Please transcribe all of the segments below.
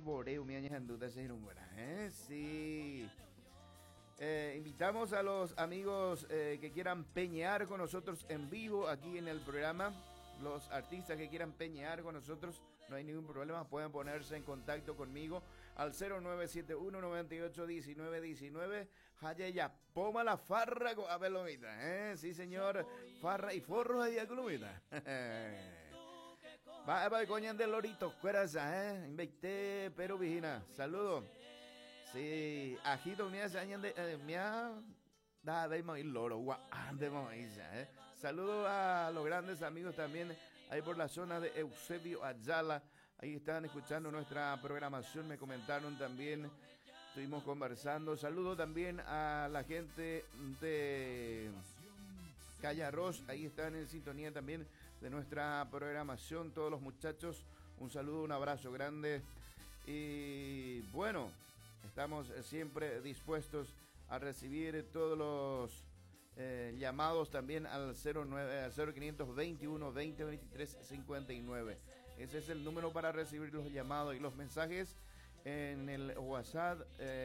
Boreu, mi aña en duda, sí. Invitamos a los amigos que quieran peñear con nosotros en vivo aquí en el programa. Los artistas que quieran peñear con nosotros, no hay ningún problema, pueden ponerse en contacto conmigo al 0971 98 19 19. Hayaya, poma la farra con Abelomita, sí señor, farra y forro allá Colomita. Va a coñan de lorito, cuerasa, invité, pero vigina, saludo. Sí, ajito mía se añan de mía. Da de maíz loro, de maíz, Saludos a los grandes amigos también ahí por la zona de Eusebio Ayala. Ahí están escuchando nuestra programación, me comentaron también, estuvimos conversando. Saludos también a la gente de Calle Arroz, ahí están en sintonía también de nuestra programación, todos los muchachos. Un saludo, un abrazo grande. Y bueno, estamos siempre dispuestos a recibir todos los llamados también al 0521 20 23 59. Ese es el número para recibir los llamados y los mensajes en el WhatsApp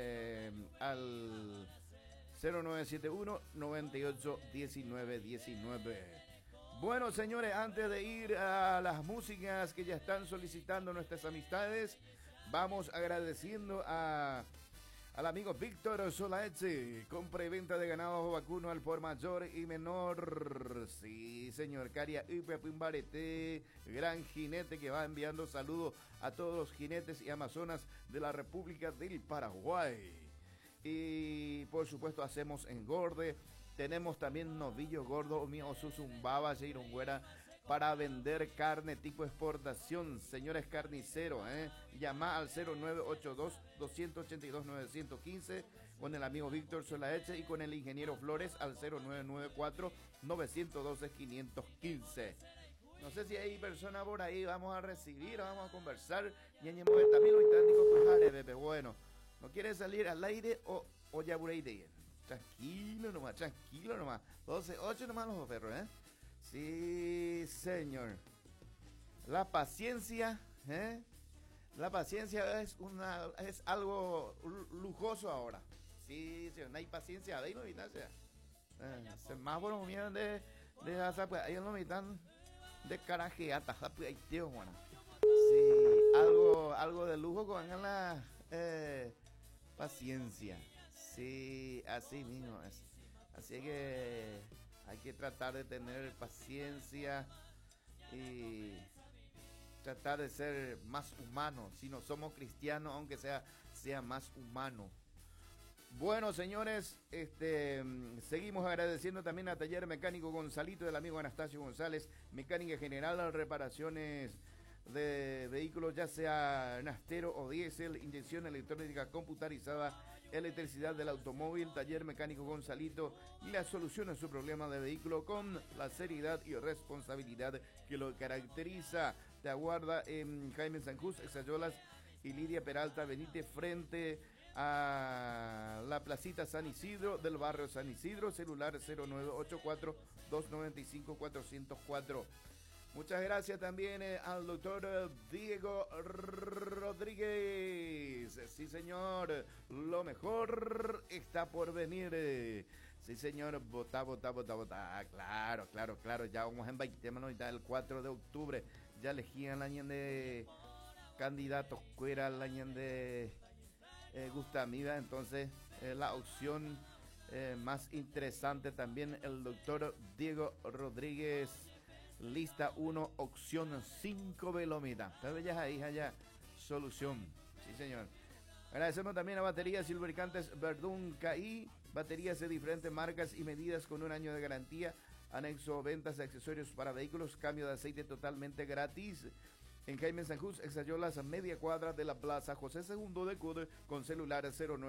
al 0971 98 19 19. Bueno, señores, antes de ir a las músicas que ya están solicitando nuestras amistades, vamos agradeciendo al amigo Víctor Solaeche, compra y venta de ganado vacuno al por mayor y menor. Sí, señor, Caria Pimbarete, gran jinete que va enviando saludos a todos los jinetes y amazonas de la República del Paraguay. Y por supuesto hacemos engorde. Tenemos también novillo gordo, mío suzumbaba, Jairongüera, para vender carne tipo exportación, señores carniceros, llama al 0982-282-915 con el amigo Víctor Solaeche y con el ingeniero Flores al 0994-912-515. No sé si hay personas por ahí, vamos a recibir, vamos a conversar. Bueno, ¿no quiere salir al aire o ya por ahí de ir? Tranquilo nomás. 12-8 nomás los perros, Sí, señor. La paciencia, La paciencia es algo lujoso ahora. Sí, no hay paciencia, ahí no hay nada. Semáforos miran de pues ahí no están de carajeata, pues tío, bueno. Sí, algo de lujo con la paciencia. Sí, así mismo es. Así que hay que tratar de tener paciencia y tratar de ser más humano. Si no somos cristianos, aunque sea más humano. Bueno, señores, seguimos agradeciendo también a Taller Mecánico Gonzalito del amigo Anastasio González, mecánica general, reparaciones de vehículos, ya sea nastero o diésel, inyección electrónica computarizada, electricidad del automóvil. Taller Mecánico Gonzalito y la solución a su problema de vehículo con la seriedad y responsabilidad que lo caracteriza. Te aguarda en Jaime Sanjús, Exayolas y Lidia Peralta Benítez, frente a la placita San Isidro del barrio San Isidro. Celular 0984-295-404. Muchas gracias también al doctor Diego Rodríguez. Sí, señor, lo mejor está por venir. Sí, señor, vota. Claro. Ya vamos a invitarnos ya el 4 de octubre. Ya elegían el año de candidatos, fuera el año de Gustamiva. Entonces, la opción más interesante también, el doctor Diego Rodríguez. Lista 1, opción 5, Velomita. Pero ya ahí, ya solución. Sí, señor. Agradecemos también a Baterías y Lubricantes Verdún KI. Baterías de diferentes marcas y medidas con un año de garantía. Anexo ventas de accesorios para vehículos. Cambio de aceite totalmente gratis. En Jaime Sanjús, Exayolas, media cuadra de la Plaza José II de Cude, con celular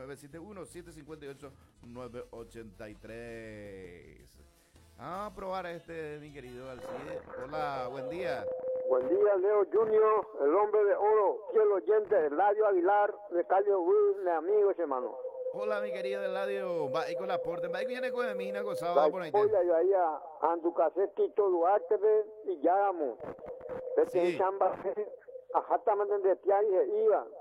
0971-758-983. Vamos a probar mi querido Alcide. Hola, buen día. Buen día, Leo Junior, el hombre de oro, fiel oyente, Eladio Aguilar, de Calle Will, mi amigo, hermano. Hola, mi querido Eladio. Va ahí con la porte, va ahí viene con mi mina gozada por ahí. Oye, yo ahí a Anducacé, Tito Duarte, y Llamo. Sí. Chamba, ajá, también de Tiari, iba.